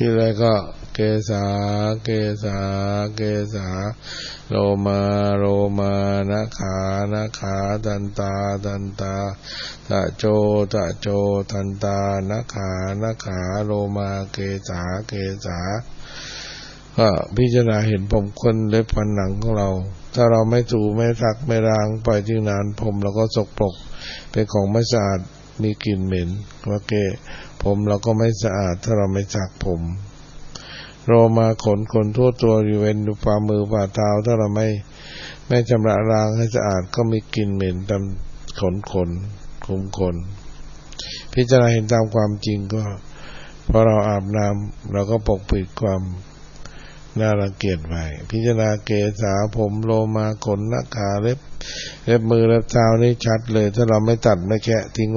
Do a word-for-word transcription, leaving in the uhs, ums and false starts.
คิดอะไรก็เกสาเกสาเกสาโลมาโลมานะขานะขาตันตาตันตาตะโจตะโจทันตานะขานะขาโลมาเกสาเกสาก็พิจารณาเห็นผมขนเล็บฟันหนังของเราถ้าเราไม่ถูไม่ซักไม่ล้างปล่อยทิ้งนานผมเราก็สกปรกเป็นของไม่สะอาดมีกลิ่นเหม็นว่าเกผมเราก็ไม่สะอาดถ้าเราไม่ซักผมโรมาขนขนทั่วตัวอยู่เว้นฝ่ามือฝ่าเท้าถ้าเราไม่ไม่ชำระล้างให้สะอาดก็มีกลิ่นเหม็นตามขนขนคุมขนพิจารณาเห็นตามความจริงก็พอเราอาบน้ำเราก็ปกปิดความน่ารังเกียจไว้พิจารณาเกศาผมโลมาขนหน้าขาเล็บเล็บมือเล็บเท้านี่ชัดเลยถ้าเราไม่ตัดไม่แคะทิ้ง